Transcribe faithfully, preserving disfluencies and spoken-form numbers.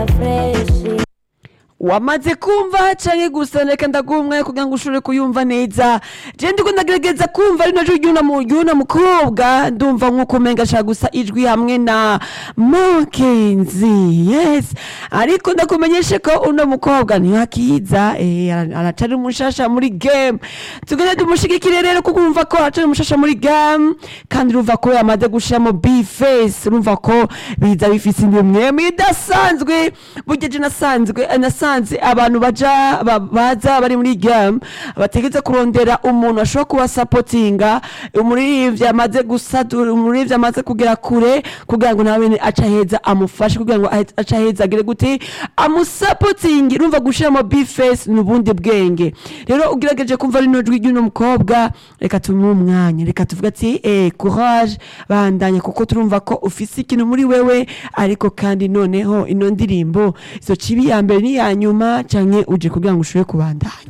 ya fresh. wamaze kumva canke gusa reka ndagumwe kugira ngo ushobore kuyumva neza. Je ndiko ndagerageza kumva rino jwi ry'una mu ry'una mukobwa, ndumva nkuko umenga ashaka gusa ijwi hamwe na Mackenzie. Yes, ariko ndakumenyeshe ko uno mukobwa ntiyakiza, eh aracari umushasha muri game. Tugende tumushigikire rero kuko umva ko aracari umushasha muri game, kandi urumva ko yamaze gushiramo B-face, urumva ko biza bifise imwe idasanzwe. Burya je nasanzwe nasanzwe abantu baja baza bari muri game bategetse kurondera umuntu ashobora kuba supportinga umuririmbyi amaze gusatura, umuririmbyi amaze kugera kure kugira ngo nawe aca heza amufashe, kugira ngo aca heza agire gute amusupporting. Urumva gushiramo B-face n'ubundi bwenge. Rero ugerageje kumva rino jwi ry'uno mukobwa, reka tumuhe umwanya, reka tuvuga ati eh courage bandanya, kuko turumva ko ufise ikintu muri wewe, ariko kandi noneho ino ndirimbo izo cibi ya mbere ni ya nyuma canke uje kugira ngo ushobore kubandanya.